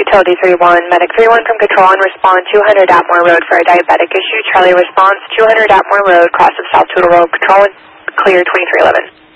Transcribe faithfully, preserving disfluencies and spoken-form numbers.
Utility three one, Medic three one from Control on respond two hundred Atmore Road for a diabetic issue. Charlie response two hundred Atmore Road, cross of South Total Road, Control clear twenty-three eleven.